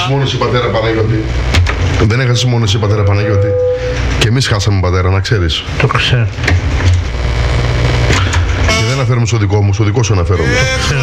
μόνο εσύ, πατέρα Παναγιώτη. Δεν έχασες μόνο εσύ, πατέρα Παναγιώτη. Και εμείς χάσαμε, πατέρα, να ξέρεις. Το ξέρω. Και δεν αναφέρομαι στο δικό μου, στο δικό σου αναφέρομαι.